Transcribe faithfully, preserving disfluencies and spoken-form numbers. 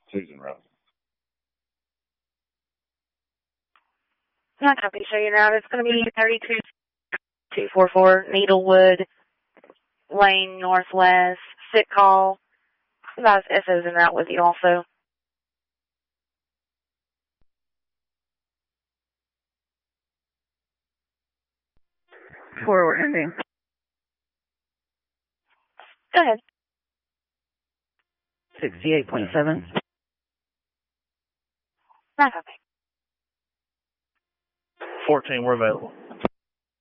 Susan Road. Not copy. Show you now. It's going to be thirty-two two forty-four Needlewood Lane Northwest. Sit call. Guys, S O's en route with you also. Forward ending. Go ahead. sixty-eight point seven. Not copy. fourteen, we're available.